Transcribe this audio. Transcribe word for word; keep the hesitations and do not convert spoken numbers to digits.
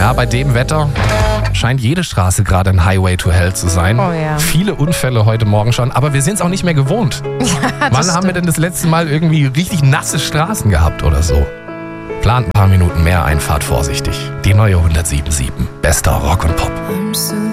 Ja, bei dem Wetter scheint jede Straße gerade ein Highway to Hell zu sein. Oh ja. Viele Unfälle heute Morgen schon, aber wir sind es auch nicht mehr gewohnt. Ja, Wann das haben wir stimmt. denn das letzte Mal irgendwie richtig nasse Straßen gehabt oder so? Plant ein paar Minuten mehr ein, fahrt vorsichtig. Die neue hundertsieben Komma sieben. Bester Rock und Pop.